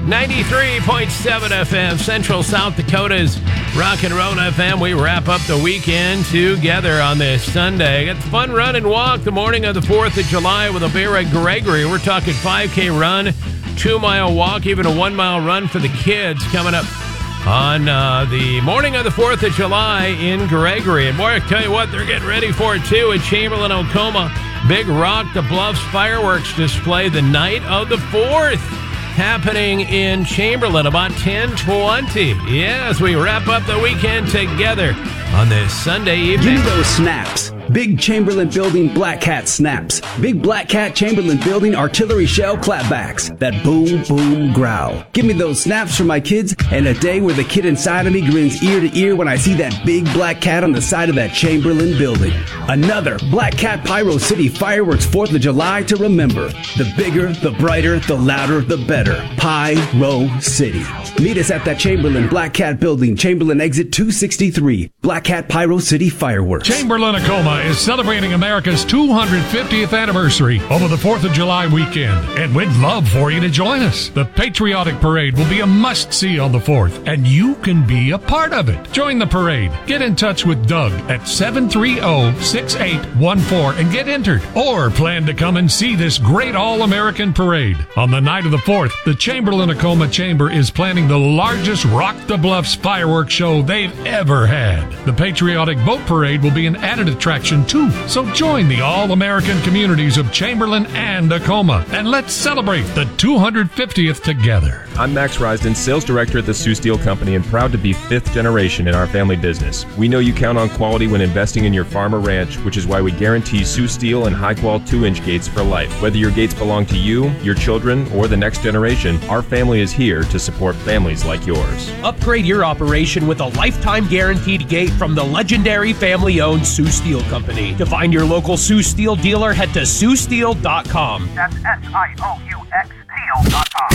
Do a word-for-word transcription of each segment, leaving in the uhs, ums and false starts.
ninety-three point seven F M, Central South Dakota's Rock and Roll F M. We wrap up the weekend together on this Sunday. Got the fun run and walk the morning of the fourth of July with O'Bara Gregory. We're talking five K run, two-mile walk, even a one-mile run for the kids coming up on uh, the morning of the fourth of July in Gregory. And boy, I tell you what, they're getting ready for it too at Chamberlain, Oklahoma. Big Rock the Bluffs fireworks display the night of the fourth, happening in Chamberlain about ten twenty. Yeah, as we wrap up the weekend together on this Sunday evening. Give me those snaps. Big Chamberlain Building Black Cat snaps. Big Black Cat Chamberlain Building artillery shell clapbacks. That boom, boom growl. Give me those snaps for my kids and a day where the kid inside of me grins ear to ear when I see that big black cat on the side of that Chamberlain building. Another Black Cat Pyro City fireworks fourth of July to remember. The bigger, the brighter, the louder, the better. Pyro City. Meet us at that Chamberlain Black Cat Building, Chamberlain Exit two sixty-three. Black Cat Pyro City fireworks. Chamberlain, Oklahoma is celebrating America's two hundred fiftieth anniversary over the fourth of July weekend, and we'd love for you to join us. The Patriotic Parade will be a must-see on the fourth, and you can be a part of it. Join the parade. Get in touch with Doug at seven three zero, six eight one four and get entered, or plan to come and see this great all-American parade. On the night of the fourth, the Chamberlain, Oklahoma Chamber is planning the largest Rock the Bluffs fireworks show they've ever had. The Patriotic Boat Parade will be an added attraction too, so join the all-American communities of Chamberlain and Tacoma, and let's celebrate the two hundred fiftieth together. I'm Max Risden, Sales Director at the Sioux Steel Company, and proud to be fifth generation in our family business. We know you count on quality when investing in your farm or ranch, which is why we guarantee Sioux Steel and high-quality two-inch gates for life. Whether your gates belong to you, your children, or the next generation, our family is here to support families like yours. Upgrade your operation with a lifetime guaranteed gate from the legendary family-owned Sioux Steel Company. To find your local Sioux Steel dealer, head to sioux steel dot com. That's S I O U X Steel dot com.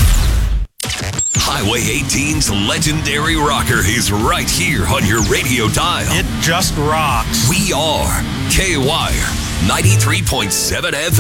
Highway eighteen's legendary rocker is right here on your radio dial. It just rocks. We are K-Wire ninety-three point seven F M.